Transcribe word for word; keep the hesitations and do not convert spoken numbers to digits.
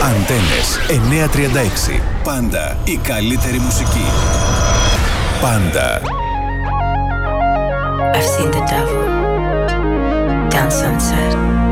Αντένες εννιακόσια τριάντα έξι. Πάντα η καλύτερη μουσική. Πάντα. I've seen the devil down sunset.